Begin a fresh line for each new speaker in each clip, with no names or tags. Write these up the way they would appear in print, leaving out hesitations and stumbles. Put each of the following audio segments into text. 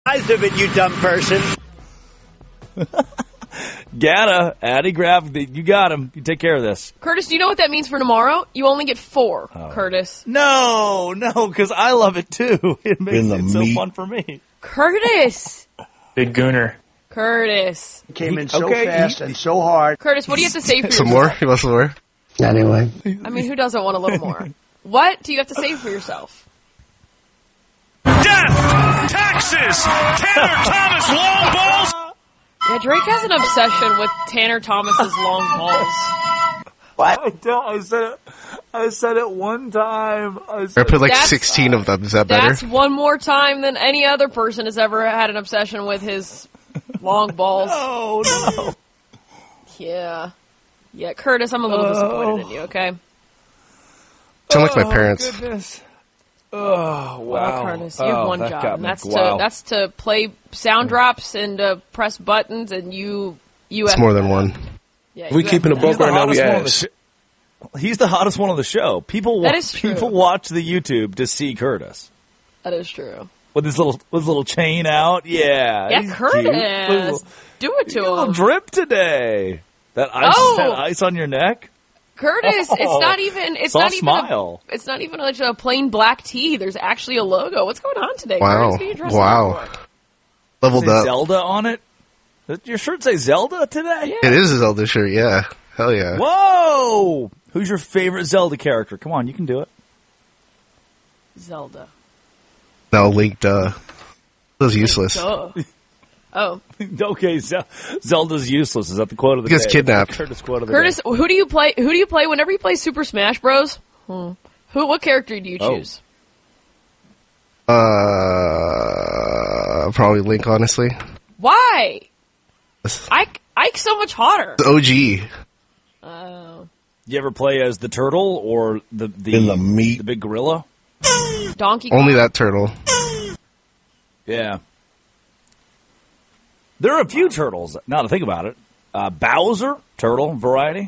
Eyes of it, you dumb person.
Gotta, Addy Graf, you got him. You take care of this.
Curtis, do you know what that means for tomorrow? You only get 4, Curtis.
No, because I love it too. It makes it so fun for me.
Curtis!
Big gooner.
Curtis.
Came in so fast and so hard.
Curtis, what do you have to say for yourself?
Some more? You want some more?
Anyway.
I mean, who doesn't want a little more? What do you have to say for yourself?
Death! Taxes! Tanner Thomas long balls!
Yeah, Drake has an obsession with Tanner Thomas's long balls.
What? I said it one time.
I put like 16 of them. Is that better?
That's one more time than any other person has ever had an obsession with his long balls.
No.
Yeah. Yeah, Curtis, I'm a little disappointed in you, okay?
Sound like my parents.
Goodness. Oh, wow.
Well, Curtis, you have one job, and
Wow.
that's to play sound drops and press buttons, and you
It's more than one.
Yeah,
We keeping a book right now, we ask.
He's the hottest one on the show. People watch the YouTube to see Curtis.
That is true.
With his little chain out. Yeah.
Yeah,
he's
Curtis.
cute.
Do it to
A little
him.
drip today. That ice on your neck?
Curtis, it's not even
smile.
It's not even like a plain black tee. There's actually a logo. What's going on today?
Wow.
Curtis? What are you dressed
Wow.
up for?
Leveled up.
Zelda on it? Does your shirt say Zelda today?
Yeah.
It is a Zelda shirt, yeah. Hell yeah.
Whoa! Who's your favorite Zelda character? Come on, you can do it.
Zelda.
No, Link, duh. That was useless.
Duh. Oh.
Okay, Zelda's useless. Is that the quote of the
He gets
day?
kidnapped.
Curtis quote of the
Curtis,
day.
who do you play whenever you play Super Smash Bros? What character do you choose?
Probably Link, honestly.
Why? Ike's so much hotter.
The OG.
Oh.
You ever play as the turtle or the big gorilla?
Donkey Kong.
Only that turtle.
Yeah. There are a few turtles, now to think about it. Bowser, turtle variety.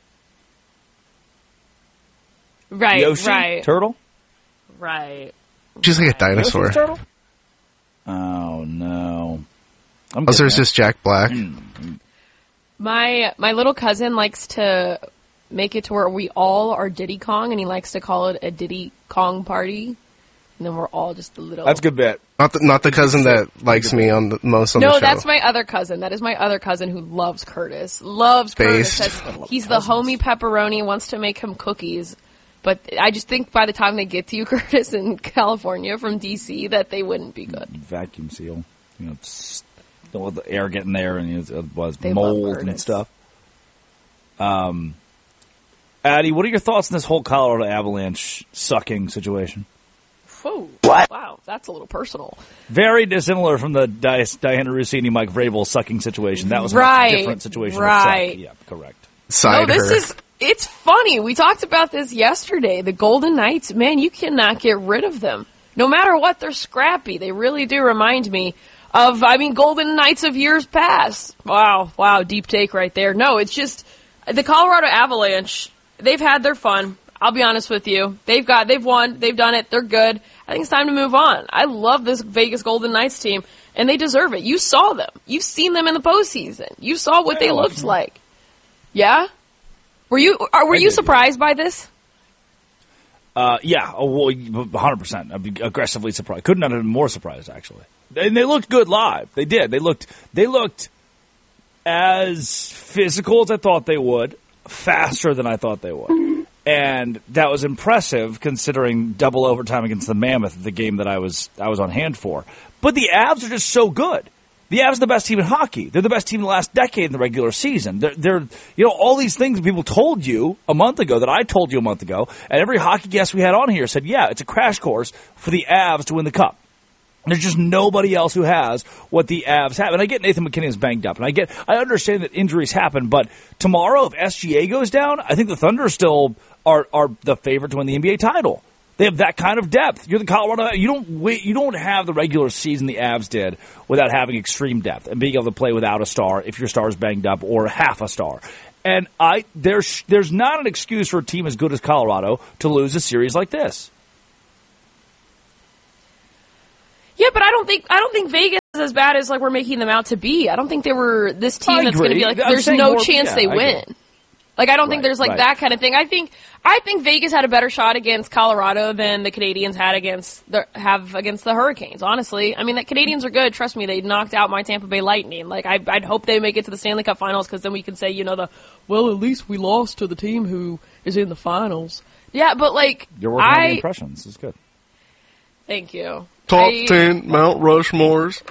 Right,
Yoshi,
right.
turtle.
Right.
She's like a dinosaur.
Yoshi's turtle? Oh, no.
There's just Jack Black.
My little cousin likes to make it to where we all are Diddy Kong, and he likes to call it a Diddy Kong party. And then we're all just a little...
That's a good bet.
Not the cousin that likes me on the most on the show.
No, that's my other cousin. That is my other cousin who loves Curtis. Loves Curtis. He's the homie pepperoni, wants to make him cookies. But I just think by the time they get to you, Curtis, in California from D.C., that they wouldn't be good.
Vacuum seal. Don't let the air get in there and it was
They
mold
love
and
Curtis.
stuff. Addie, what are your thoughts on this whole Colorado Avalanche sucking situation?
Whoa. Wow, that's a little personal.
Very dissimilar from the Diana Rossini, Mike Vrabel sucking situation. That was a
Right,
different situation.
right.
Yeah, correct.
It's funny. We talked about this yesterday. The Golden Knights, man, you cannot get rid of them. No matter what, they're scrappy. They really do remind me of, Golden Knights of years past. Wow, deep take right there. No, it's just the Colorado Avalanche, they've had their fun. I'll be honest with you. They've won, they've done it, they're good. I think it's time to move on. I love this Vegas Golden Knights team, and they deserve it. You saw them. You've seen them in the postseason. You saw what they looked like. Yeah? Were you surprised by this?
Yeah, 100%. I'd be aggressively surprised. Couldn't have been more surprised, actually. And they looked good live. They did. They looked as physical as I thought they would, faster than I thought they would. And that was impressive considering double overtime against the Mammoth, the game that I was on hand for. But the Avs are just so good. The Avs are the best team in hockey. They're the best team in the last decade in the regular season. They're all these things that people told you a month ago that I told you a month ago, and every hockey guest we had on here said, yeah, it's a crash course for the Avs to win the Cup. There's just nobody else who has what the Avs have. And I get Nathan McKinnon's banged up, and I understand that injuries happen, but tomorrow if SGA goes down, I think the Thunder still are the favorite to win the NBA title. They have that kind of depth. You're the Colorado. You don't have the regular season the Avs did without having extreme depth and being able to play without a star if your star is banged up or half a star. And there's not an excuse for a team as good as Colorado to lose a series like this.
Yeah, but I don't think Vegas as bad as like we're making them out to be. I don't think they were this team that's going to be like. There's no chance they win. Like I don't think there's like that kind of thing. I think Vegas had a better shot against Colorado than the Canadians had against the Hurricanes. Honestly, I mean the Canadians are good. Trust me, they knocked out my Tampa Bay Lightning. Like I'd hope they make it to the Stanley Cup Finals because then we can say at least we lost to the team who is in the finals. Yeah, but like
you're working on the impressions. It's good.
Thank you.
Top 10 Mount Rushmores.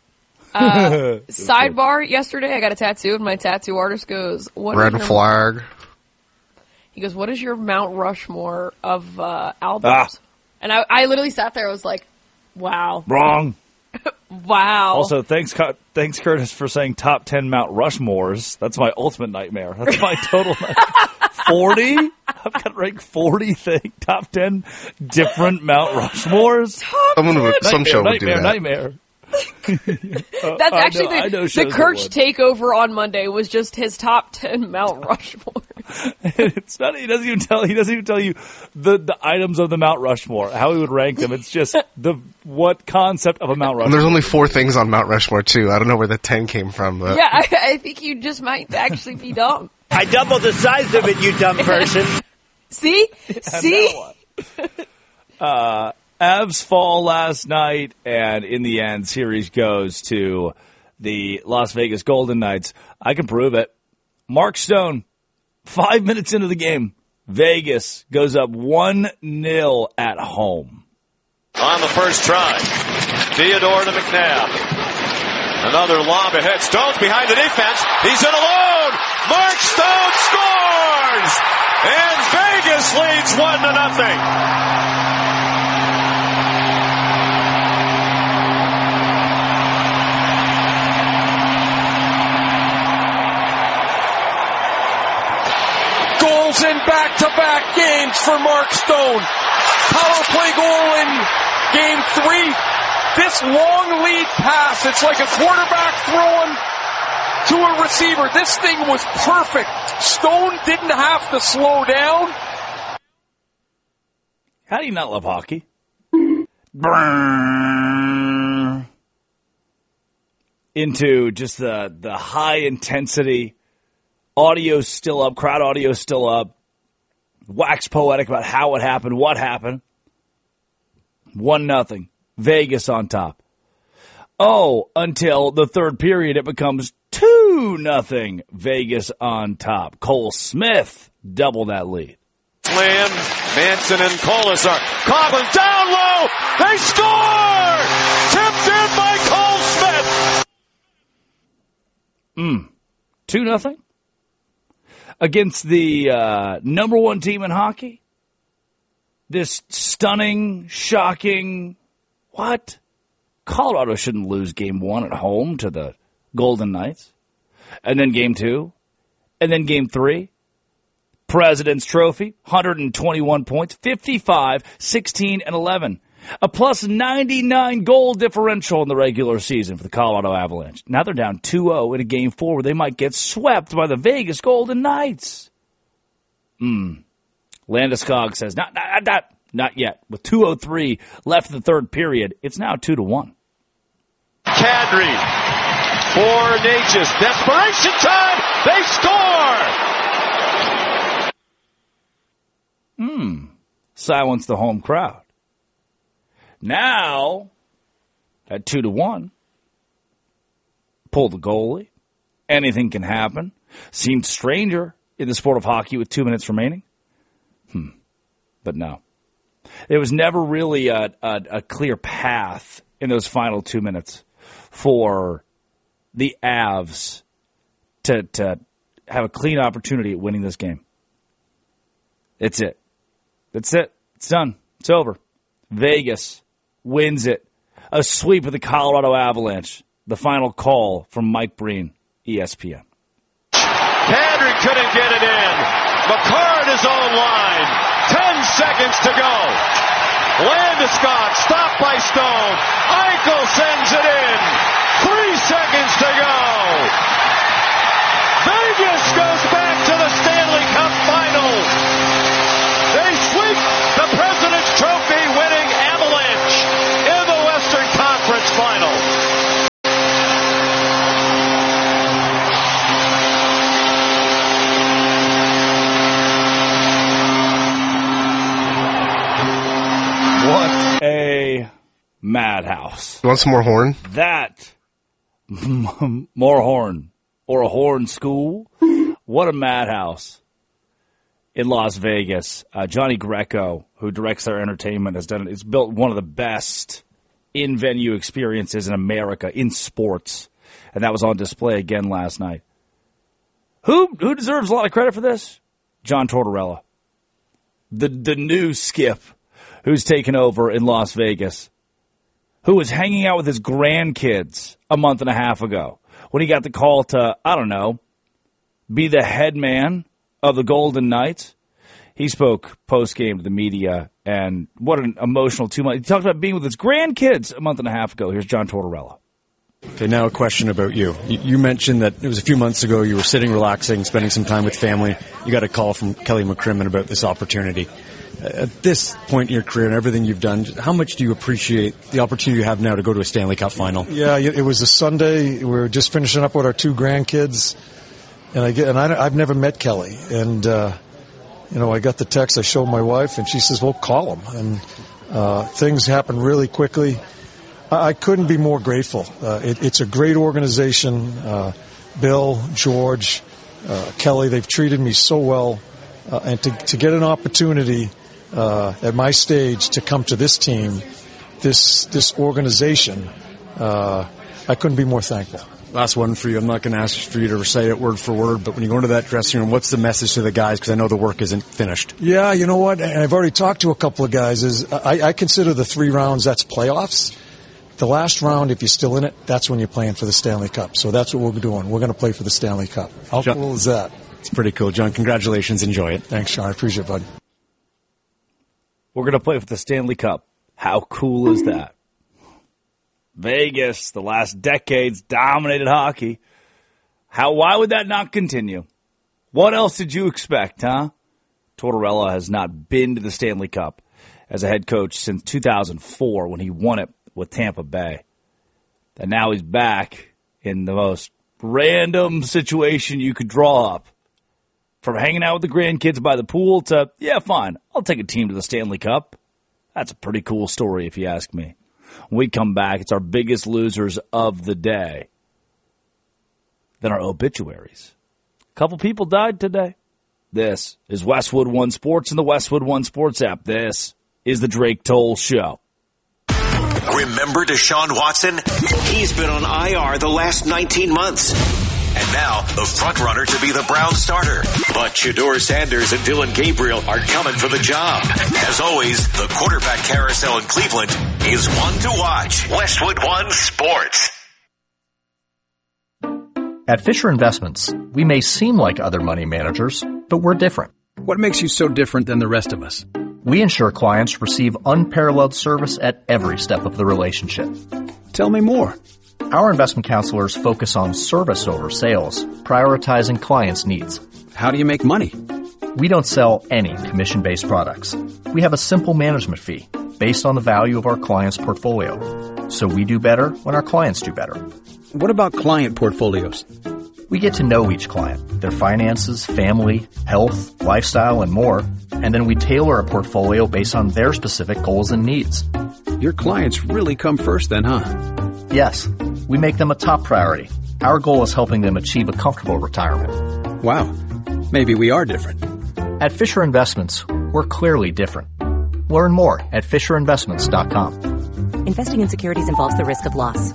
Sidebar, yesterday I got a tattoo and my tattoo artist goes,
Red flag.
He goes, what is your Mount Rushmore of albums? And I literally sat there, I was like, wow.
Wrong.
Wow.
Also, thanks Curtis for saying top 10 Mount Rushmores. That's my ultimate nightmare. That's my total nightmare. 40? I've got ranked 40 top 10 different Mount Rushmores.
Some show would do that.
Nightmare.
That's actually the Kirch takeover on Monday was just his top 10 Mount Rushmore.
It's not. He doesn't even tell you the items of the Mount Rushmore, how he would rank them. It's just what concept of a Mount Rushmore.
And there's only 4 things on Mount Rushmore too. I don't know where the 10 came from. But.
Yeah, I think you just might actually be dumb.
I doubled the size of it, you dumb person.
See?
Avs fall last night, and in the end, series goes to the Las Vegas Golden Knights. I can prove it. Mark Stone, 5 minutes into the game, Vegas goes up 1-0 at home.
On the first try, Theodore to McNabb. Another lob ahead. Stone's behind the defense. He's in alone. Mark Stone scores! And Vegas leads 1-0.
Goals in back-to-back games for Mark Stone. Power play goal in game 3. This long lead pass, it's like a quarterback throwing to a receiver. This thing was perfect. Stone didn't have to slow down.
How do you not love hockey? Into just the high intensity. Audio's still up. Crowd audio's still up. Wax poetic about how it happened, what happened. 1-0. Vegas on top. Oh, until the third period, it becomes 2-0. Vegas on top. Cole Smith double that lead.
Slam, Manson and Colasar. Coughlin down low. They score! Tipped in by Cole Smith.
2-0. Against the number one team in hockey? This stunning, shocking, what? Colorado shouldn't lose game 1 at home to the Golden Knights. And then game 2. And then game 3. President's Trophy, 121 points, 55, 16, and 11. A plus 99 goal differential in the regular season for the Colorado Avalanche. Now they're down 2-0 in a game 4 where they might get swept by the Vegas Golden Knights. Landeskog says, not yet. With 2:03 left in the third period, it's now 2-1.
Kadri for Natchez. Desperation time. They score.
Silence the home crowd. Now, at 2-1, pull the goalie. Anything can happen. Seemed stranger in the sport of hockey with 2 minutes remaining. But no. There was never really a clear path in those final 2 minutes for the Avs to have a clean opportunity at winning this game. That's it. It's done. It's over. Vegas wins it. A sweep of the Colorado Avalanche. The final call from Mike Breen, ESPN.
Kadri couldn't get it in. McCarr is on line. 10 seconds to go. Landeskog stopped by Stone. Eichel sends it in. 3 seconds to go. Vegas goes back to the Stanley Cup Finals. They sweep the President's Trophy winning Avalanche in the Western Conference Finals.
madhouse.
You want some more horn?
That, more horn, or a horn school. What a madhouse in Las Vegas. Johnny Greco, who directs their entertainment, has done it. It's built one of the best in-venue experiences in America in sports, and that was on display again last night. Who deserves a lot of credit for this? John Tortorella, the new Skip, who's taken over in Las Vegas, who was hanging out with his grandkids a month and a half ago when he got the call to, I don't know, be the head man of the Golden Knights. He spoke post-game to the media, and what an emotional 2 months. He talked about being with his grandkids a month and a half ago. Here's John Tortorella.
Okay, now a question about you. You mentioned that it was a few months ago you were sitting, relaxing, spending some time with family. You got a call from Kelly McCrimmon about this opportunity. At this point in your career and everything you've done, how much do you appreciate the opportunity you have now to go to a Stanley Cup final?
Yeah, it was a Sunday. We were just finishing up with our 2 grandkids, and I've never met Kelly. And I got the text. I showed my wife, and she says, "Well, call him." And things happened really quickly. I couldn't be more grateful. It's a great organization. Bill, George, Kelly, they've treated me so well. And to get an opportunity at my stage to come to this team, this organization, I couldn't be more thankful.
Last one for you. I'm not going to ask for you to recite it word for word, but when you go into that dressing room, what's the message to the guys? Because I know the work isn't finished.
Yeah, you know what? And I've already talked to a couple of guys. I consider the 3 rounds, that's playoffs. The last round, if you're still in it, that's when you're playing for the Stanley Cup. So that's what we're doing. We're going to play for the Stanley Cup. How cool is that?
It's pretty cool, John. Congratulations. Enjoy it.
Thanks, Sean. I appreciate it, bud.
We're going to play for the Stanley Cup. How cool is that? Vegas, the last decades, dominated hockey. Why would that not continue? What else did you expect, huh? Tortorella has not been to the Stanley Cup as a head coach since 2004 when he won it with Tampa Bay. And now he's back in the most random situation you could draw up. From hanging out with the grandkids by the pool to, yeah, fine, I'll take a team to the Stanley Cup. That's a pretty cool story if you ask me. When we come back, it's our biggest losers of the day. Then our obituaries. A couple people died today. This is Westwood One Sports and the Westwood One Sports app. This is the Drake Toll Show.
Remember Deshaun Watson? He's been on IR the last 19 months. And now, the front-runner to be the Browns starter. But Shedeur Sanders and Dylan Gabriel are coming for the job. As always, the quarterback carousel in Cleveland is one to watch. Westwood One Sports.
At Fisher Investments, we may seem like other money managers, but we're different.
What makes you so different than the rest of us?
We ensure clients receive unparalleled service at every step of the relationship.
Tell me more.
Our investment counselors focus on service over sales, prioritizing clients' needs.
How do you make money?
We don't sell any commission-based products. We have a simple management fee based on the value of our client's portfolio. So we do better when our clients do better.
What about client portfolios?
We get to know each client, their finances, family, health, lifestyle, and more, and then we tailor a portfolio based on their specific goals and needs.
Your clients really come first then, huh?
Yes, we make them a top priority. Our goal is helping them achieve a comfortable retirement.
Wow, maybe we are different.
At Fisher Investments, we're clearly different. Learn more at FisherInvestments.com.
Investing in securities involves the risk of loss.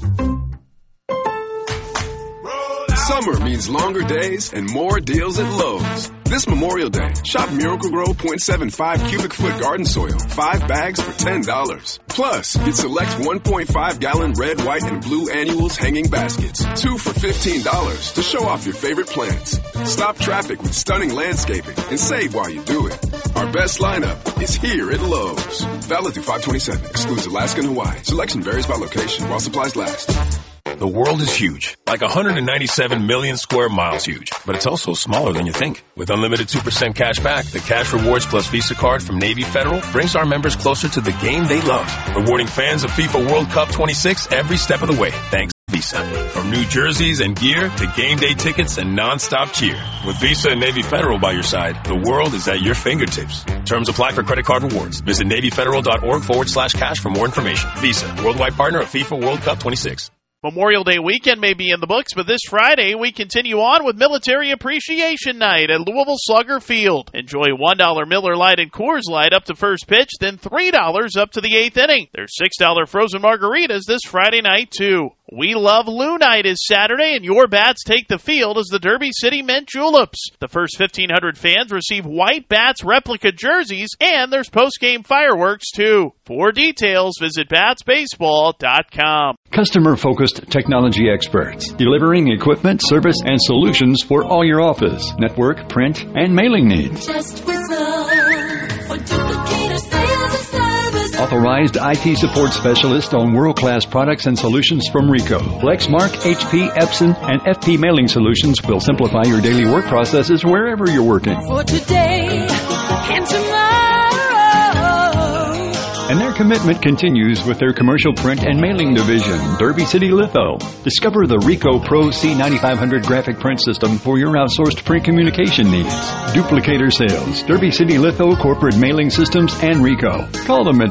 Summer means longer days and more deals at Lowe's. This Memorial Day, shop Miracle-Gro 0.75 cubic foot garden soil, 5 bags for $10. Plus, get select 1.5-gallon red, white, and blue annuals hanging baskets, 2 for $15 to show off your favorite plants. Stop traffic with stunning landscaping and save while you do it. Our best lineup is here at Lowe's. Valid through 5/27. Excludes Alaska and Hawaii. Selection varies by location while supplies last.
The world is huge, like 197 million square miles huge, but it's also smaller than you think. With unlimited 2% cash back, the Cash Rewards Plus Visa card from Navy Federal brings our members closer to the game they love, rewarding fans of FIFA World Cup 26 every step of the way. Thanks. Visa. From new jerseys and gear to game day tickets and nonstop cheer. With Visa and Navy Federal by your side, the world is at your fingertips. Terms apply for credit card rewards. Visit NavyFederal.org/cash for more information. Visa, worldwide partner of FIFA World Cup 26.
Memorial Day weekend may be in the books, but this Friday we continue on with Military Appreciation Night at Louisville Slugger Field. Enjoy $1 Miller Lite and Coors Light up to first pitch, then $3 up to the 8th inning. There's $6 frozen margaritas this Friday night, too. We Love Lou Night is Saturday, and your bats take the field as the Derby City Mint Juleps. The first 1,500 fans receive white bats replica jerseys, and there's post-game fireworks, too. For details, visit batsbaseball.com.
Customer-focused technology experts, delivering equipment, service, and solutions for all your office, network, print, and mailing needs.
Just whistle for Duplicator Sales and Service.
Authorized IT support specialist on world-class products and solutions from Rico. Lexmark, HP, Epson, and FP Mailing Solutions will simplify your daily work processes wherever you're working.
For today and tomorrow.
And their commitment continues with their commercial print and mailing division, Derby City Litho. Discover the Rico Pro C9500 graphic print system for your outsourced print communication needs. Duplicator Sales, Derby City Litho Corporate Mailing Systems, and Rico. Call them at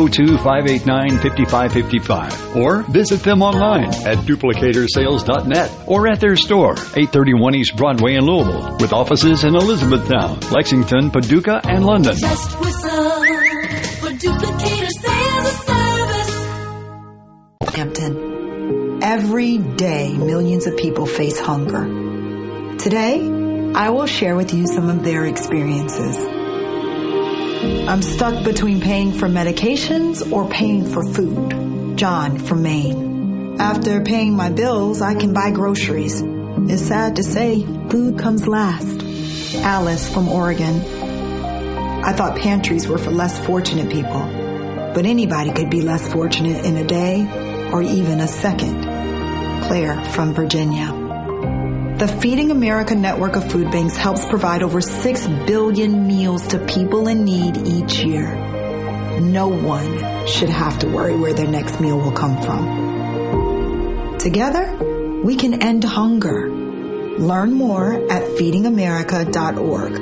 502-589-5555 or visit them online at duplicatorsales.net or at their store, 831 East Broadway in Louisville, with offices in Elizabethtown, Lexington, Paducah, and London.
Just whistle for Duplicator Sales and Service.
Hampton. Every day, millions of people face hunger. Today, I will share with you some of their experiences. I'm stuck between paying for medications or paying for food. John from Maine. After paying my bills, I can buy groceries. It's sad to say, food comes last. Alice from Oregon. I thought pantries were for less fortunate people, but anybody could be less fortunate in a day or even a second. Claire from Virginia. The Feeding America network of food banks helps provide over 6 billion meals to people in need each year. No one should have to worry where their next meal will come from. Together, we can end hunger. Learn more at feedingamerica.org.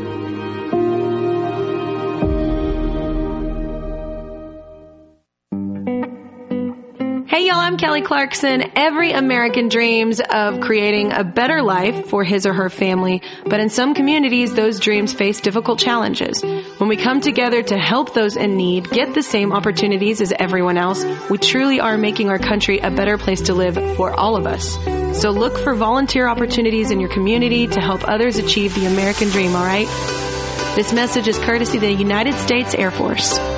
Hey y'all, I'm Kelly Clarkson. Every American dreams of creating a better life for his or her family, but in some communities, those dreams face difficult challenges. When we come together to help those in need get the same opportunities as everyone else, we truly are making our country a better place to live for all of us. So look for volunteer opportunities in your community to help others achieve the American dream, all right? This message is courtesy of the United States Air Force.